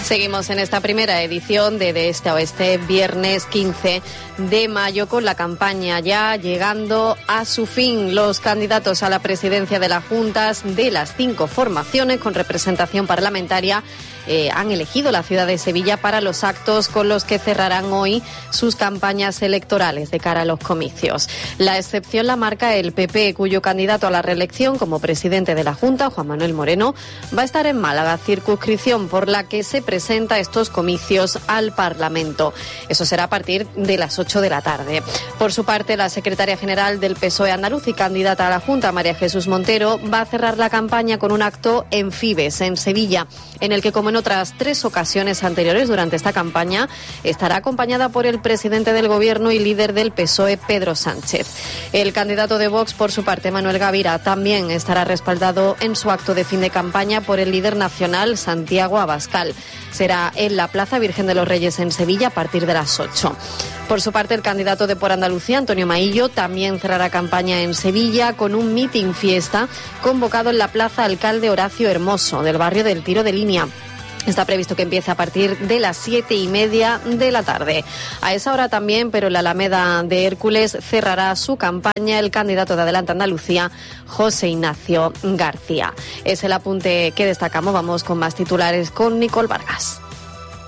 Seguimos en esta primera edición de Este a Oeste, viernes 15 de mayo, con la campaña ya llegando a su fin. Los candidatos a la presidencia de las juntas de las 5 formaciones con representación parlamentaria han elegido la ciudad de Sevilla para los actos con los que cerrarán hoy sus campañas electorales de cara a los comicios. La excepción la marca el PP, cuyo candidato a la reelección como presidente de la Junta, Juan Manuel Moreno, va a estar en Málaga, circunscripción por la que se presenta estos comicios al Parlamento. Eso será a partir de las 8 de la tarde. Por su parte, la secretaria general del PSOE andaluz y candidata a la Junta, María Jesús Montero, va a cerrar la campaña con un acto en Fibes, en Sevilla, en el que, como en otras 3 ocasiones anteriores durante esta campaña, estará acompañada por el presidente del Gobierno y líder del PSOE, Pedro Sánchez. El candidato de Vox, por su parte, Manuel Gavira, también estará respaldado en su acto de fin de campaña por el líder nacional, Santiago Abascal. Será en la Plaza Virgen de los Reyes en Sevilla a partir de las 8. Por su parte, el candidato de Por Andalucía, Antonio Maillo, también cerrará campaña en Sevilla con un mitin fiesta convocado en la Plaza Alcalde Horacio Hermoso, del barrio del Tiro de Línea. Está previsto que empiece a partir de las 7:30 de la tarde. A esa hora también, pero en la Alameda de Hércules, cerrará su campaña el candidato de Adelante Andalucía, José Ignacio García. Es el apunte que destacamos. Vamos con más titulares con Nicole Vargas.